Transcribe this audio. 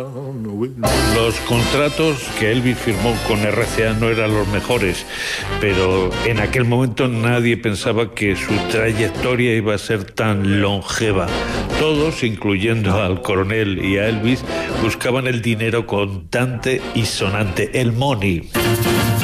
Los contratos que Elvis firmó con RCA no eran los mejores, pero en aquel momento nadie pensaba que su trayectoria iba a ser tan longeva. Todos, incluyendo al coronel y a Elvis, buscaban el dinero contante y sonante, el money.